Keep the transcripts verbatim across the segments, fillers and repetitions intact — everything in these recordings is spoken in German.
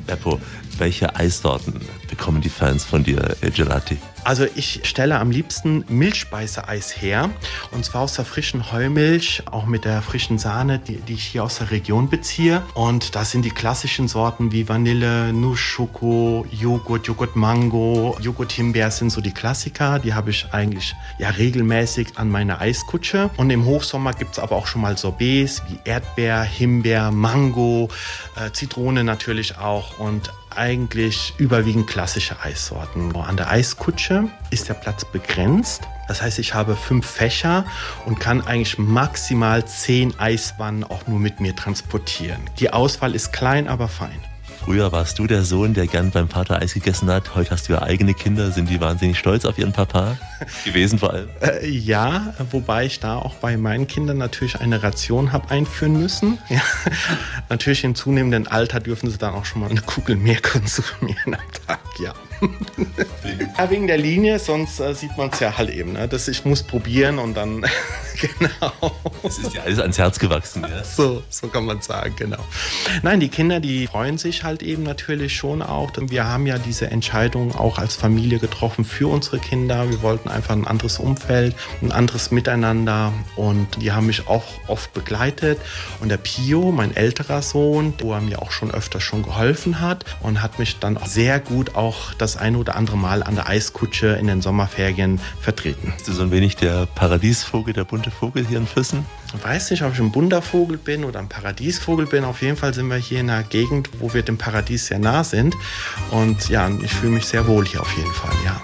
Beppo, welche Eissorten bekommen die Fans von dir, äh, Gelati? Also ich stelle am liebsten Milchspeiseeis her, und zwar aus der frischen Heumilch, auch mit der frischen Sahne, die, die ich hier aus der Region beziehe. Und das sind die klassischen Sorten wie Vanille, Nuss-Schoko, Joghurt, Joghurt Mango, Joghurt Himbeer sind so die Klassiker. Die habe ich eigentlich ja regelmäßig an meiner Eiskutsche. Und im Hochsommer gibt es aber auch schon mal Sorbets wie Erdbeer, Himbeer, Mango, äh, Zitrone natürlich auch und eigentlich überwiegend klassische Eissorten. An der Eiskutsche ist der Platz begrenzt. Das heißt, ich habe fünf Fächer und kann eigentlich maximal zehn Eiswannen auch nur mit mir transportieren. Die Auswahl ist klein, aber fein. Früher warst du der Sohn, der gern beim Vater Eis gegessen hat. Heute hast du ja eigene Kinder. Sind die wahnsinnig stolz auf ihren Papa gewesen vor allem? Äh, ja, wobei ich da auch bei meinen Kindern natürlich eine Ration habe einführen müssen. Ja. Natürlich im zunehmenden Alter dürfen sie dann auch schon mal eine Kugel mehr konsumieren am Tag, ja. Ja, wegen der Linie, sonst äh, sieht man es ja halt eben, ne? Dass ich muss probieren und dann, genau. Das ist ja alles ans Herz gewachsen, ja? So, so kann man sagen, genau. Nein, die Kinder, die freuen sich halt eben natürlich schon auch. Wir haben ja diese Entscheidung auch als Familie getroffen für unsere Kinder. Wir wollten einfach ein anderes Umfeld, ein anderes Miteinander, und die haben mich auch oft begleitet. Und der Pio, mein älterer Sohn, wo er mir auch schon öfter schon geholfen hat und hat mich dann auch sehr gut auch das eine oder andere Mal an der Eiskutsche in den Sommerferien vertreten. Bist du so ein wenig der Paradiesvogel, der bunte Vogel hier in Füssen? Ich weiß nicht, ob ich ein bunter Vogel bin oder ein Paradiesvogel bin. Auf jeden Fall sind wir hier in einer Gegend, wo wir dem Paradies sehr nah sind. Und ja, ich fühle mich sehr wohl hier auf jeden Fall, ja.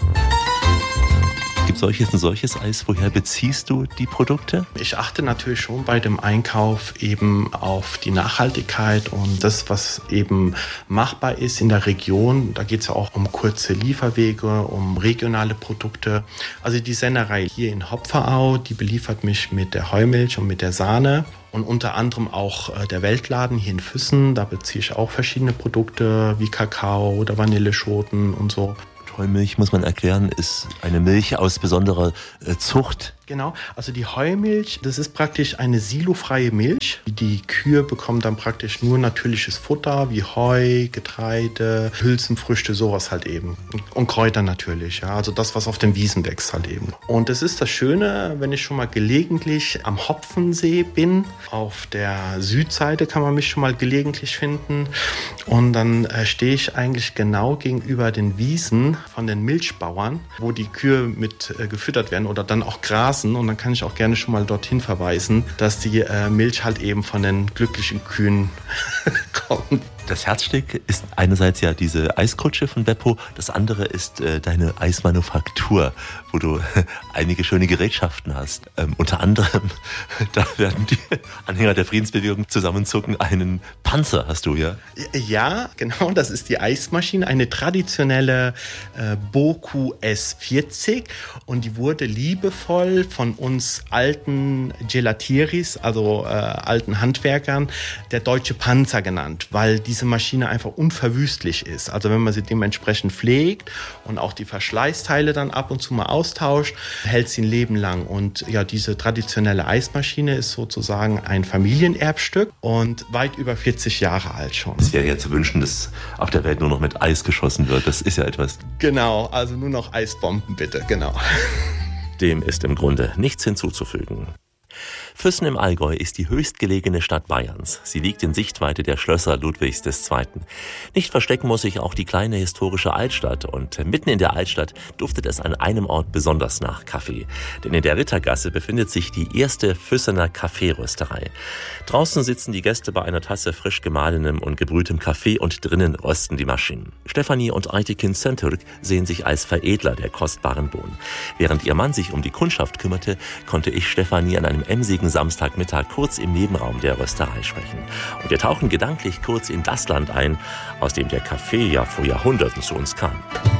Gibt es solches und solches Eis? Woher beziehst du die Produkte? Ich achte natürlich schon bei dem Einkauf eben auf die Nachhaltigkeit und das, was eben machbar ist in der Region. Da geht es ja auch um kurze Lieferwege, um regionale Produkte. Also die Sennerei hier in Hopferau, die beliefert mich mit der Heumilch und mit der Sahne. Und unter anderem auch der Weltladen hier in Füssen. Da beziehe ich auch verschiedene Produkte wie Kakao oder Vanilleschoten und so. Heumilch, muss man erklären, ist eine Milch aus besonderer äh, Zucht. Genau, also die Heumilch, das ist praktisch eine silofreie Milch. Die Kühe bekommen dann praktisch nur natürliches Futter wie Heu, Getreide, Hülsenfrüchte, sowas halt eben. Und Kräuter natürlich, ja, also das, was auf den Wiesen wächst halt eben. Und das ist das Schöne, wenn ich schon mal gelegentlich am Hopfensee bin. Auf der Südseite kann man mich schon mal gelegentlich finden. Und dann äh, stehe ich eigentlich genau gegenüber den Wiesen von den Milchbauern, wo die Kühe mit äh, gefüttert werden oder dann auch grasen. Und dann kann ich auch gerne schon mal dorthin verweisen, dass die äh, Milch halt eben von den glücklichen Kühen kommt. Das Herzstück ist einerseits ja diese Eiskutsche von Beppo, das andere ist äh, deine Eismanufaktur, wo du äh, einige schöne Gerätschaften hast. Ähm, unter anderem, da werden die Anhänger der Friedensbewegung zusammenzucken, einen Panzer hast du, ja? Ja, genau, das ist die Eismaschine, eine traditionelle äh, Boku S vierzig, und die wurde liebevoll von uns alten Gelatieris, also äh, alten Handwerkern, der deutsche Panzer genannt, weil diese Maschine einfach unverwüstlich ist. Also wenn man sie dementsprechend pflegt und auch die Verschleißteile dann ab und zu mal austauscht, hält sie ein Leben lang. Und ja, diese traditionelle Eismaschine ist sozusagen ein Familienerbstück und weit über vierzig Jahre alt schon. Es wäre ja zu wünschen, dass auf der Welt nur noch mit Eis geschossen wird. Das ist ja etwas. Genau, also nur noch Eisbomben bitte, genau. Dem ist im Grunde nichts hinzuzufügen. Füssen im Allgäu ist die höchstgelegene Stadt Bayerns. Sie liegt in Sichtweite der Schlösser Ludwigs der Zweiten. Nicht verstecken muss sich auch die kleine historische Altstadt. Und mitten in der Altstadt duftet es an einem Ort besonders nach Kaffee. Denn in der Rittergasse befindet sich die erste Füssener Kaffeerösterei. Draußen sitzen die Gäste bei einer Tasse frisch gemahlenem und gebrühtem Kaffee und drinnen rösten die Maschinen. Stefanie und Aytekin Söntürk sehen sich als Veredler der kostbaren Bohnen. Während ihr Mann sich um die Kundschaft kümmerte, konnte ich Stefanie an einem emsigen Samstagmittag kurz im Nebenraum der Rösterei sprechen. Und wir tauchen gedanklich kurz in das Land ein, aus dem der Kaffee ja vor Jahrhunderten zu uns kam.